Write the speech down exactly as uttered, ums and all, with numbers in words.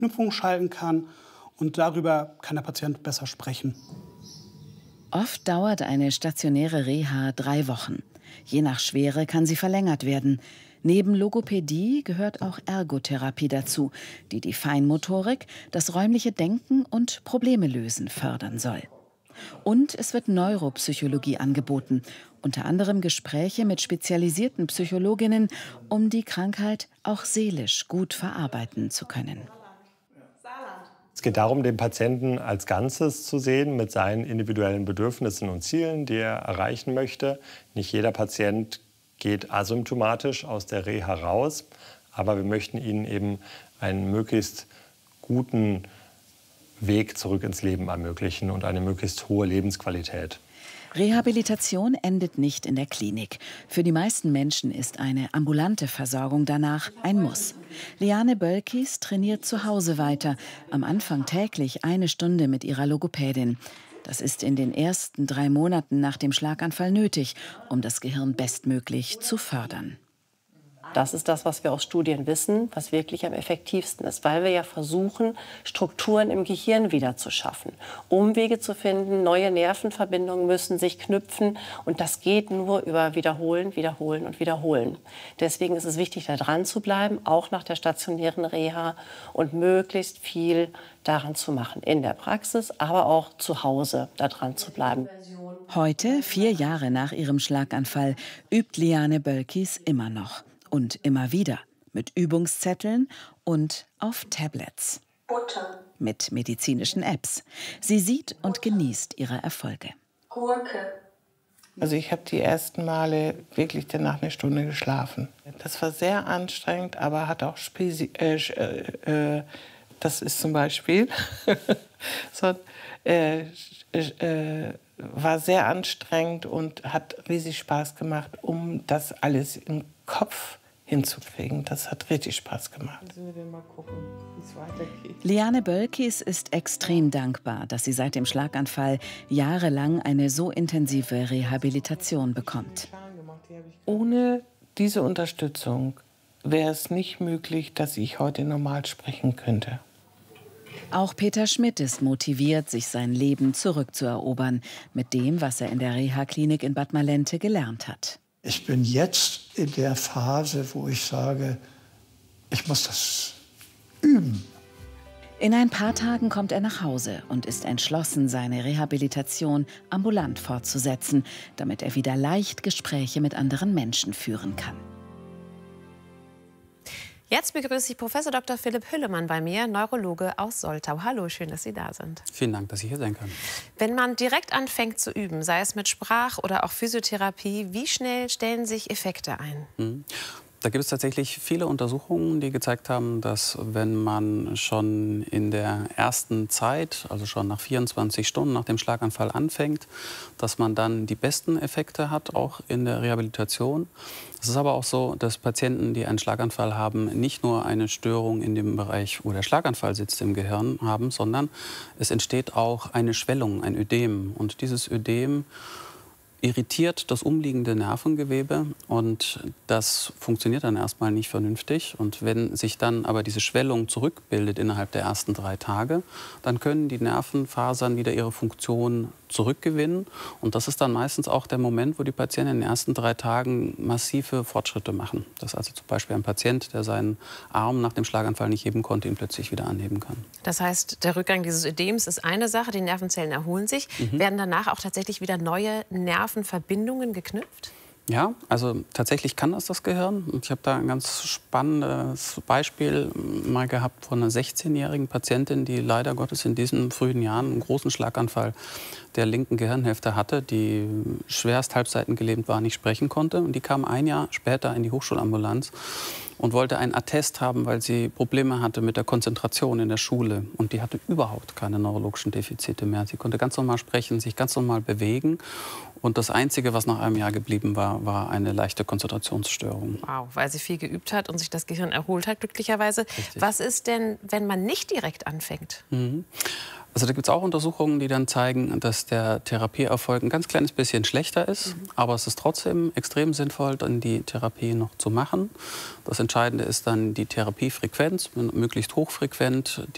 Verknüpfungen schalten kann. Und darüber kann der Patient besser sprechen. Oft dauert eine stationäre Reha drei Wochen. Je nach Schwere kann sie verlängert werden. Neben Logopädie gehört auch Ergotherapie dazu, die die Feinmotorik, das räumliche Denken und Probleme lösen fördern soll. Und es wird Neuropsychologie angeboten, unter anderem Gespräche mit spezialisierten Psychologinnen, um die Krankheit auch seelisch gut verarbeiten zu können. Es geht darum, den Patienten als Ganzes zu sehen, mit seinen individuellen Bedürfnissen und Zielen, die er erreichen möchte. Nicht jeder Patient geht asymptomatisch aus der Reha raus, aber wir möchten ihnen eben einen möglichst guten Weg zurück ins Leben ermöglichen und eine möglichst hohe Lebensqualität. Rehabilitation endet nicht in der Klinik. Für die meisten Menschen ist eine ambulante Versorgung danach ein Muss. Liane Bölkis trainiert zu Hause weiter, am Anfang täglich eine Stunde mit ihrer Logopädin. Das ist in den ersten drei Monaten nach dem Schlaganfall nötig, um das Gehirn bestmöglich zu fördern. Das ist das, was wir aus Studien wissen, was wirklich am effektivsten ist, weil wir ja versuchen, Strukturen im Gehirn wieder zu schaffen. Umwege zu finden, neue Nervenverbindungen müssen sich knüpfen und das geht nur über Wiederholen, Wiederholen und Wiederholen. Deswegen ist es wichtig, da dran zu bleiben, auch nach der stationären Reha und möglichst viel daran zu machen, in der Praxis, aber auch zu Hause da dran zu bleiben. Heute, vier Jahre nach ihrem Schlaganfall, übt Liane Bölkis immer noch. Und immer wieder mit Übungszetteln und auf Tablets. Butter. Mit medizinischen Apps. Sie sieht und genießt ihre Erfolge. Gurke. Also ich habe die ersten Male wirklich danach eine Stunde geschlafen. Das war sehr anstrengend, aber hat auch Spezi äh, äh, das ist zum Beispiel so, äh, äh, war sehr anstrengend und hat riesig Spaß gemacht, um das alles im Kopf hinzukriegen. Das hat richtig Spaß gemacht. Wir mal gucken, wie es weitergeht. Liane Bölkis ist extrem dankbar, dass sie seit dem Schlaganfall jahrelang eine so intensive Rehabilitation bekommt. Ohne diese Unterstützung wäre es nicht möglich, dass ich heute normal sprechen könnte. Auch Peter Schmidt ist motiviert, sich sein Leben zurückzuerobern, mit dem, was er in der Reha-Klinik in Bad Malente gelernt hat. Ich bin jetzt in der Phase, wo ich sage, ich muss das üben. In ein paar Tagen kommt er nach Hause und ist entschlossen, seine Rehabilitation ambulant fortzusetzen, damit er wieder leicht Gespräche mit anderen Menschen führen kann. Jetzt begrüße ich Professor Doktor Philipp Hüllemann bei mir, Neurologe aus Soltau. Hallo, schön, dass Sie da sind. Vielen Dank, dass ich hier sein kann. Wenn man direkt anfängt zu üben, sei es mit Sprach- oder auch Physiotherapie, wie schnell stellen sich Effekte ein? Mhm. Da gibt es tatsächlich viele Untersuchungen, die gezeigt haben, dass wenn man schon in der ersten Zeit, also schon nach vierundzwanzig Stunden nach dem Schlaganfall anfängt, dass man dann die besten Effekte hat, auch in der Rehabilitation. Es ist aber auch so, dass Patienten, die einen Schlaganfall haben, nicht nur eine Störung in dem Bereich, wo der Schlaganfall sitzt im Gehirn haben, sondern es entsteht auch eine Schwellung, ein Ödem. Und dieses Ödem irritiert das umliegende Nervengewebe und das funktioniert dann erstmal nicht vernünftig. Und wenn sich dann aber diese Schwellung zurückbildet innerhalb der ersten drei Tage, dann können die Nervenfasern wieder ihre Funktion zurückgewinnen. Und das ist dann meistens auch der Moment, wo die Patienten in den ersten drei Tagen massive Fortschritte machen. Dass also zum Beispiel ein Patient, der seinen Arm nach dem Schlaganfall nicht heben konnte, ihn plötzlich wieder anheben kann. Das heißt, der Rückgang dieses Ödems ist eine Sache, die Nervenzellen erholen sich. Mhm. Werden danach auch tatsächlich wieder neue Nervenverbindungen geknüpft? Ja, also tatsächlich kann das das Gehirn. Ich habe da ein ganz spannendes Beispiel mal gehabt von einer sechzehnjährigen Patientin, die leider Gottes in diesen frühen Jahren einen großen Schlaganfall der linken Gehirnhälfte hatte, die schwerst halbseitengelähmt war, nicht sprechen konnte. Und die kam ein Jahr später in die Hochschulambulanz und wollte einen Attest haben, weil sie Probleme hatte mit der Konzentration in der Schule. Und die hatte überhaupt keine neurologischen Defizite mehr. Sie konnte ganz normal sprechen, sich ganz normal bewegen. Und das Einzige, was nach einem Jahr geblieben war, war eine leichte Konzentrationsstörung. Wow, weil sie viel geübt hat und sich das Gehirn erholt hat, glücklicherweise. Richtig. Was ist denn, wenn man nicht direkt anfängt? Mhm. Also da gibt es auch Untersuchungen, die dann zeigen, dass der Therapieerfolg ein ganz kleines bisschen schlechter ist. Mhm. Aber es ist trotzdem extrem sinnvoll, dann die Therapie noch zu machen. Das Entscheidende ist dann die Therapiefrequenz, möglichst hochfrequent